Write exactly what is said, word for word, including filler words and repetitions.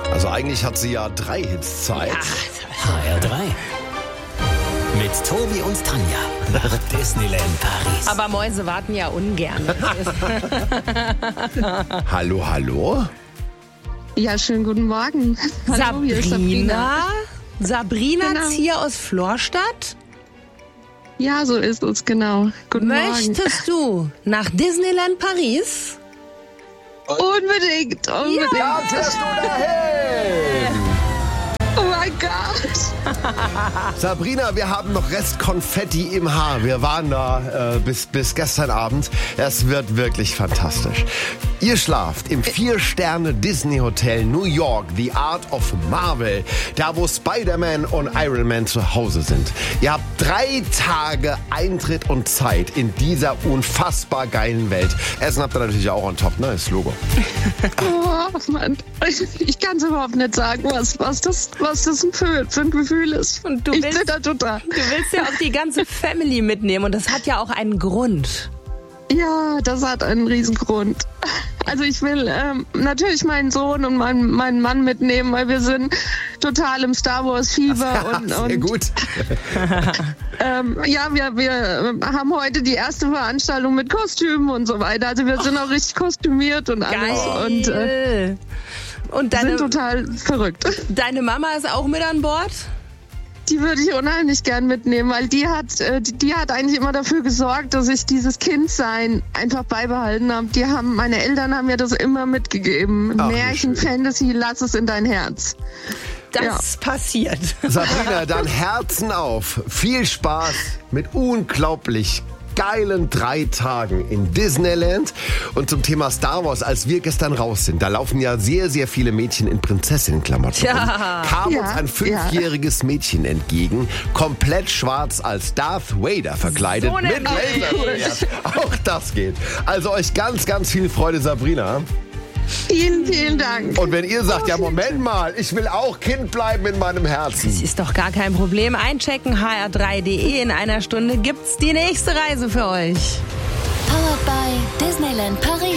Also eigentlich hat sie ja drei Hits Zeit. H R drei. Mit Tobi und Tanja nach Disneyland Paris. Aber Mäuse warten ja ungern. Hallo, hallo? Ja, schönen guten Morgen. Hallo, hier ist Sabrina? Sabrina Genau. hier aus Florstadt? Ja, so ist es, genau. Guten Morgen. Möchtest du nach Disneyland Paris? Unbedingt, unbedingt. Ja, fährst du dahin? Oh mein Gott. Sabrina, wir haben noch Restkonfetti im Haar. Wir waren da äh, bis, bis gestern Abend. Es wird wirklich fantastisch. Ihr schlaft im Vier-Sterne-Disney-Hotel New York, The Art of Marvel, da wo Spider-Man und Iron Man zu Hause sind. Ihr habt drei Tage Eintritt und Zeit in dieser unfassbar geilen Welt. Essen habt ihr natürlich auch on top, ne? Das Logo. Oh Mann, ich, ich kann es überhaupt nicht sagen, was, was das, was das für, für ein Gefühl ist. Und du ich willst- zitter total. Du willst ja auch die ganze Family mitnehmen und das hat ja auch einen Grund. Ja, das hat einen Riesengrund. Also ich will ähm, natürlich meinen Sohn und meinen, meinen Mann mitnehmen, weil wir sind total im Star Wars Fieber. und, Sehr und gut. Ähm, ja, wir, wir haben heute die erste Veranstaltung mit Kostümen und so weiter. Also wir sind auch richtig kostümiert und alles. Und äh, Geil. Und sind deine, total verrückt. deine Mama ist auch mit an Bord? Die würde ich unheimlich gern mitnehmen, weil die hat, äh, die, die hat eigentlich immer dafür gesorgt, dass ich dieses Kindsein einfach beibehalten habe. Die haben, meine Eltern haben mir das immer mitgegeben. Ach, wie Märchen, schön. Fantasy, lass es in dein Herz. Das Ja. passiert. Sabrina, dann Herzen auf. Viel Spaß mit unglaublich geilen drei Tagen in Disneyland. Und zum Thema Star Wars, als wir gestern raus sind, da laufen ja sehr, sehr viele Mädchen in Prinzessinnenklamotten Ja. rum. Kam Ja, uns ein fünfjähriges Mädchen entgegen, komplett schwarz als Darth Vader verkleidet, So mit eine Laserschwert. Auch das geht. Also euch ganz, ganz viel Freude, Sabrina. Vielen, vielen Dank. Und wenn ihr sagt, ja Moment mal, ich will auch Kind bleiben in meinem Herzen. Ist doch gar kein Problem. Einchecken h r drei punkt d e. In einer Stunde gibt's die nächste Reise für euch. Powered by Disneyland Paris.